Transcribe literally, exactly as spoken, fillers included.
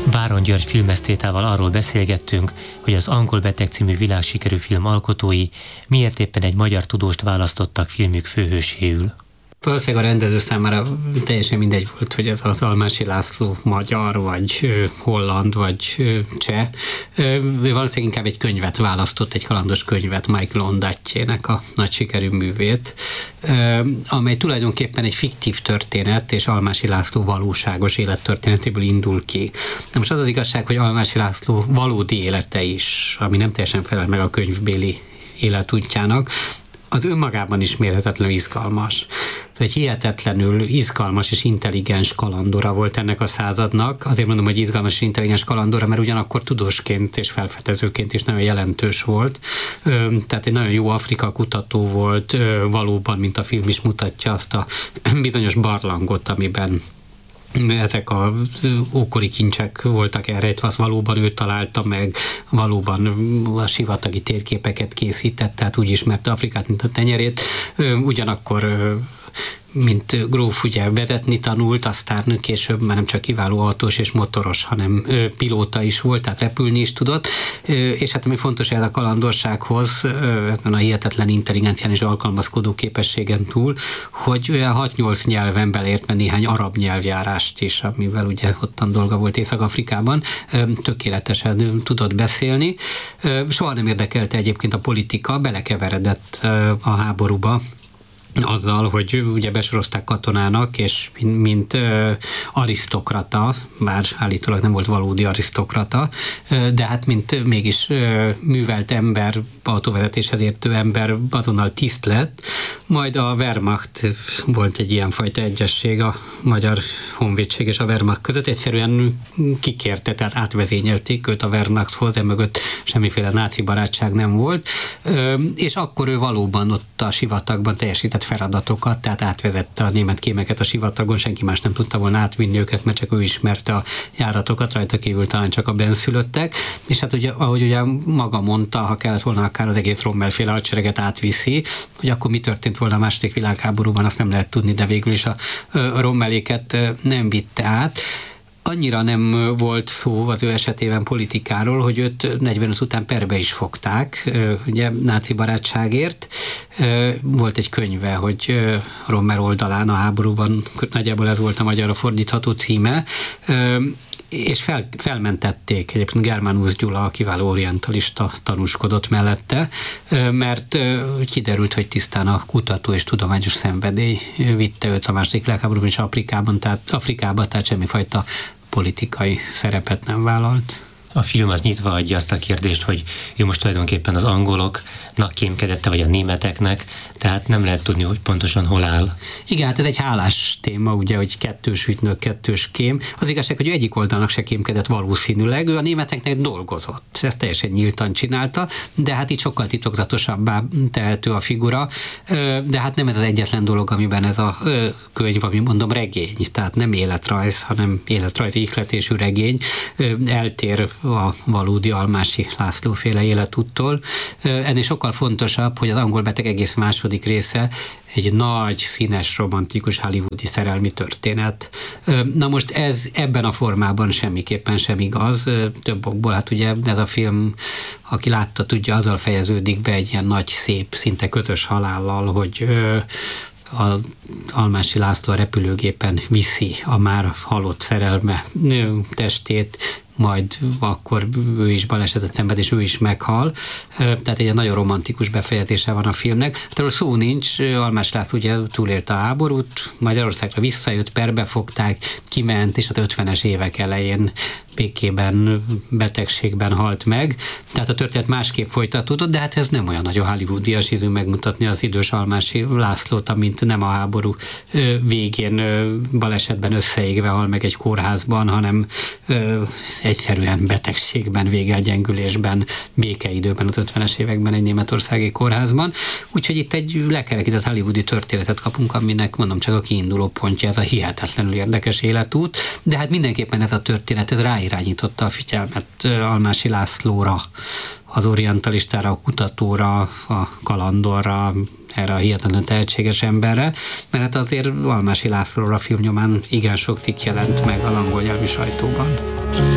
Báron György filmesztétával arról beszélgettünk, hogy az Angol beteg című világsikerű film alkotói miért éppen egy magyar tudóst választottak filmük főhőséül. Valószínűleg a rendező számára teljesen mindegy volt, hogy ez az Almási László magyar, vagy holland, vagy cseh. Ő valószínűleg inkább egy könyvet választott, egy kalandos könyvet, Michael Ondaatjének a nagy sikerű művét, amely tulajdonképpen egy fiktív történet, és Almási László valóságos élettörténetéből indul ki. Na most az az igazság, hogy Almási László valódi élete is, ami nem teljesen felel meg a könyvbéli életútjának, az önmagában is mérhetetlenül izgalmas. Egy hihetetlenül izgalmas és intelligens kalandora volt ennek a századnak. Azért mondom, hogy izgalmas és intelligens kalandora, mert ugyanakkor tudósként és felfedezőként is nagyon jelentős volt. Tehát egy nagyon jó Afrika kutató volt, valóban, mint a film is mutatja, azt a bizonyos barlangot, amiben ezek az ókori kincsek voltak elrejtve, azt valóban ő találta meg, valóban a sivatagi térképeket készített, tehát úgy ismerte Afrikát, mint a tenyerét. Ugyanakkor mint gróf ugye vezetni tanult, aztán később már nem csak kiváló autós és motoros, hanem pilóta is volt, tehát repülni is tudott, és hát ami fontos ez a kalandorsághoz, ezen a hihetetlen intelligencián és alkalmazkodó képességen túl, hogy hat-nyolc nyelven beleértve néhány arab nyelvjárást is, amivel ugye ottan dolga volt Észak-Afrikában, tökéletesen tudott beszélni. Soha nem érdekelte egyébként a politika, belekeveredett a háborúba, azzal, hogy ugye besorozták katonának, és mint, mint uh, arisztokrata, bár állítólag nem volt valódi arisztokrata, uh, de hát mint mégis uh, művelt ember, autóvezetéshez értő ember azonnal tiszt lett, majd a Wehrmacht volt egy ilyenfajta egyesség a magyar honvédség és a Wehrmacht között, egyszerűen kikérte, tehát átvezényelték őt a Wehrmachthoz, emögött semmiféle náci barátság nem volt, uh, és akkor ő valóban ott a sivatagban teljesített feladatokat, tehát átvezette a német kémeket a sivatagon, senki más nem tudta volna átvinni őket, mert csak ő ismerte a járatokat, rajta kívül talán csak a benszülöttek, és hát ugye, ahogy ugye maga mondta, ha kellett volna akár az egész Rommel-féle hadsereget átviszi, hogy akkor mi történt volna a második világháborúban, azt nem lehet tudni, de végül is a, a Rommeléket nem vitte át. Annyira nem volt szó az ő esetében politikáról, hogy őt negyvenöt után perbe is fogták, ugye náci barátságért. Volt egy könyve, hogy Rommel oldalán a háborúban, nagyjából ez volt a magyarra fordítható címe, és fel, felmentették, egyébként Germanus Gyula, a kiváló orientalista tanúskodott mellette, mert kiderült, hogy tisztán a kutató és tudományos szenvedély vitte őt a második világháborúban és Afrikában, tehát Afrikába, tehát semmifajta politikai szerepet nem vállalt. A film az nyitva adja azt a kérdést, hogy ő most tulajdonképpen az angoloknak kémkedette, vagy a németeknek, tehát nem lehet tudni, hogy pontosan hol áll. Igen, hát ez egy hálás téma, ugye, hogy kettős ügynök, kettős kém. Az igazság, hogy ő egyik oldalnak se kémkedett valószínűleg, ő a németeknek dolgozott. Ezt teljesen nyíltan csinálta, de hát itt sokkal titokzatosabbá tehető a figura, de hát nem ez az egyetlen dolog, amiben ez a könyv, ami mondom regény, tehát nem életrajz, hanem életrajzi ihletésű regény, eltér a valódi Almási László féle életúttól. Ennél sokkal fontosabb, hogy az Angol beteg egész második része egy nagy, színes, romantikus hollywoodi szerelmi történet. Na most ez ebben a formában semmiképpen sem igaz, több okból, hát ugye ez a film, aki látta, tudja, azzal fejeződik be egy ilyen nagy, szép, szinte kötös halállal, hogy az Almási László a repülőgépen viszi a már halott szerelme testét, majd akkor ő is balesetet szenved, és ő is meghal. Tehát egy nagyon romantikus befejezése van a filmnek. Tehát szó nincs, Almási László ugye túlélte a háborút, Magyarországra visszajött, perbefogták, kiment, és az ötvenes évek elején békében, betegségben halt meg. Tehát a történet másképp folytatódott, de hát ez nem olyan nagyon hollywoodias ízű megmutatni az idős Almási Lászlót, amint nem a háború végén balesetben összeégve hal meg egy kórházban, hanem egyszerűen betegségben, végelgyengülésben, békeidőben, az ötvenes években egy németországi kórházban. Úgyhogy itt egy lekerekített hollywoodi történetet kapunk, aminek mondom csak a kiinduló pontja ez a hihetetlenül érdekes életút, de hát mindenképpen ez a történet, ez ráirányította a figyelmet Almási Lászlóra, az orientalistára, a kutatóra, a kalandorra, erre a hihetetlen tehetséges emberre, mert hát azért Almási Lászlóra a film nyomán igen sok cikk jelent meg a angol nyelvű sajtóban.